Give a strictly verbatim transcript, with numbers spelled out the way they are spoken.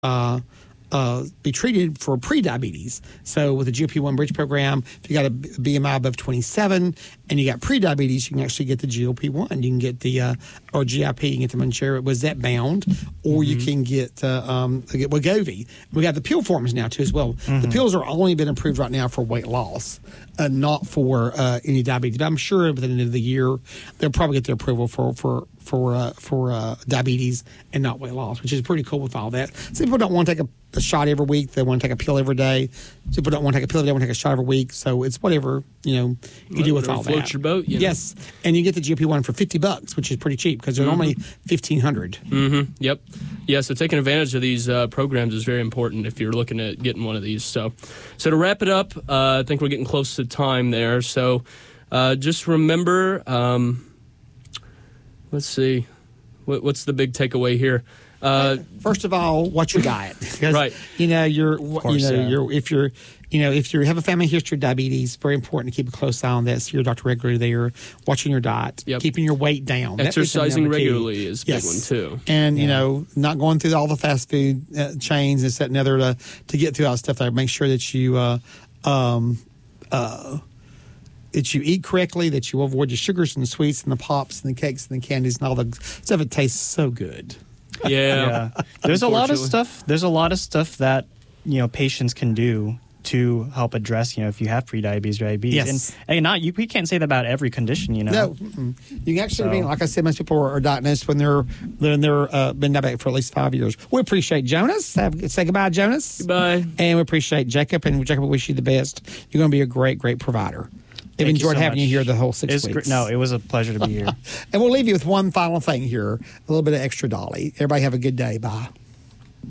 uh, uh, be treated for pre-diabetes. So with the G L P one bridge program, if you got a B M I above twenty-seven and you got pre-diabetes, you can actually get the G L P one. You can get the, uh, or G I P, you can get the Mounjaro, was that bound, or mm-hmm. you can get, uh, um, get Wegovy. We got the pill forms now too as well. Mm-hmm. The pills are only been approved right now for weight loss, uh, not for uh, any diabetes. But I'm sure by the end of the year, they'll probably get their approval for, for, for, uh, for uh, diabetes and not weight loss, which is pretty cool with all that. Some people don't want to take a a shot every week. They want to take a pill every day. Some people don't want to take a pill every day. They want to take a shot every week. So it's whatever, you know, you Let do with all float that. Your boat, you know? Yes. And you get the G L P one for fifty bucks, which is pretty cheap because they're mm-hmm. normally fifteen hundred. Mm-hmm. Yep. Yeah, so taking advantage of these uh, programs is very important if you're looking at getting one of these. So, so to wrap it up, uh, I think we're getting close to time there. So uh, just remember, um, let's see, what, what's the big takeaway here? Uh, First of all, watch your diet. Right. You know, you're, course, you know, yeah. you're, if you're, you know, if you have a family history of diabetes, very important to keep a close eye on that. See your doctor regularly there, watching your diet, yep. keeping your weight down. Exercising that is regularly is a yes. big one, too. And, yeah. you know, not going through all the fast food uh, chains and setting other to, to get through all that stuff there. Make sure that you, uh, um, uh, that you eat correctly, that you avoid the sugars and the sweets and the pops and the cakes and the candies and all the stuff that tastes so good. Yeah. yeah. There's a lot of stuff. There's a lot of stuff that, you know, patients can do to help address, you know, if you have prediabetes or diabetes. Yes. And, and not, you, we can't say that about every condition, you know. No. Mm-mm. You can actually, So- be, like I said, most people are diagnosed when they're, when they're uh, been diabetic for at least five years. We appreciate Jonas. Have, say goodbye, Jonas. Goodbye. And we appreciate Jacob. And Jacob, we wish you the best. You're going to be a great, great provider. They've Thank you enjoyed so having much. you here the whole six It's weeks. gr- no, it was a pleasure to be here. And we'll leave you with one final thing here, a little bit of extra Dolly. Everybody have a good day. Bye.